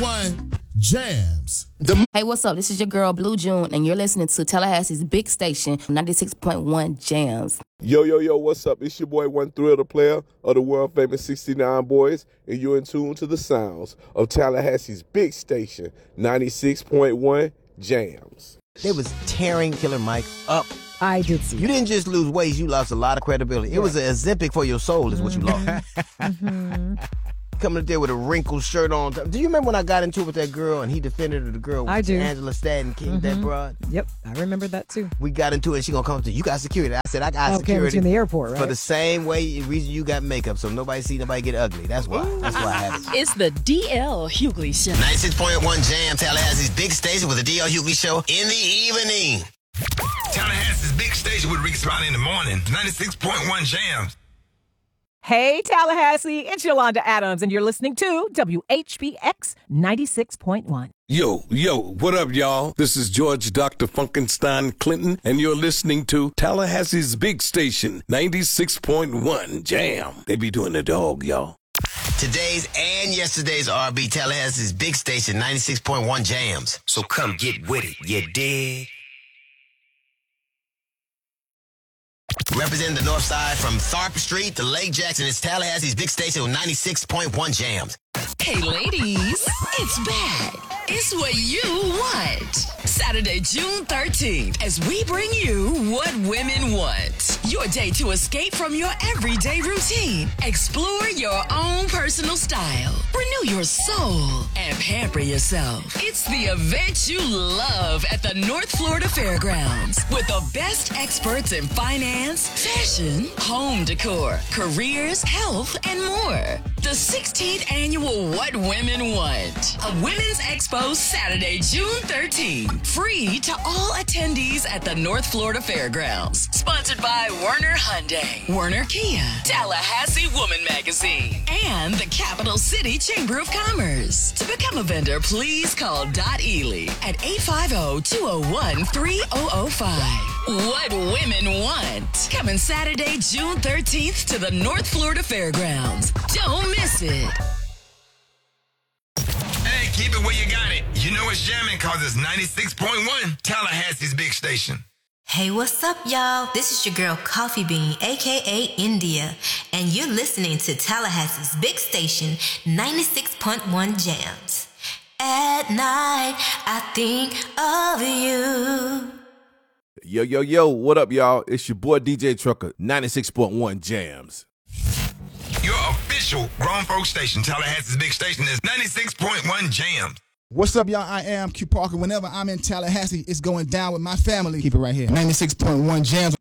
One Jams. Hey, what's up? This is your girl, Blue June, and you're listening to Tallahassee's big station, 96.1 Jams. Yo, what's up? It's your boy, One Thrill, the player of the world famous 69 Boys, and you're in tune to the sounds of Tallahassee's big station, 96.1 Jams. They was tearing Killer Mike up. I did see. You didn't just lose weight, you lost a lot of credibility. It was an Ozempic for your soul is what you lost. Coming up there with a wrinkled shirt on. Do you remember when I got into it with that girl and he defended the girl with Angela Stanton King, that broad? Yep, I remember that too. We got into it and she gonna come up to you got security. I said, I got security in the airport, right? For the same reason you got makeup, so nobody see nobody get ugly. That's why. That's why I have it. It's the D.L. Hughley Show. 96.1 Jam, Tallahassee's big station with the D.L. Hughley Show in the evening. Tallahassee's big station with Rick Spot in the morning. 96.1 Jams. Hey, Tallahassee, it's Yolanda Adams, and you're listening to WHBX 96.1. Yo, what up, y'all? This is George Dr. Funkenstein Clinton, and you're listening to Tallahassee's big station, 96.1 Jam. They be doing the dog, y'all. Today's and yesterday's R&B, Tallahassee's big station, 96.1 Jams. So come get with it, you dig? Representing the north side from Tharp Street to Lake Jackson, it's Tallahassee's big station with 96.1 Jams. Hey, ladies, it's back. It's what you want. Saturday, June 13th, as we bring you What Women Want. Your day to escape from your everyday routine. Explore your own personal style. Renew your soul and pamper yourself. It's the event you love at the North Florida Fairgrounds with the best experts in finance, fashion, home decor, careers, health, and more. The 16th annual What Women Want. A women's expo Saturday, June 13th. Free to all attendees at the North Florida Fairgrounds. Sponsored by Werner Hyundai, Werner Kia, Tallahassee Woman Magazine, and the Capital City Chamber of Commerce. To become a vendor, please call Dot Ely at 850-201-3005. What Women Want. Coming Saturday, June 13th to the North Florida Fairgrounds. Don't miss it. Hey, keep it where you got it. You know it's jamming cause it's 96.1 Tallahassee's big station. Hey, what's up, y'all? This is your girl, Coffee Bean, a.k.a. India, and you're listening to Tallahassee's big station, 96.1 Jams. At night, I think of you. Yo, what up, y'all? It's your boy, DJ Trucker, 96.1 Jams. Your official grown folk station, Tallahassee's big station, is 96.1 Jams. What's up, y'all? I am Q Parker. Whenever I'm in Tallahassee, it's going down with my family. Keep it right here. 96.1 Jams.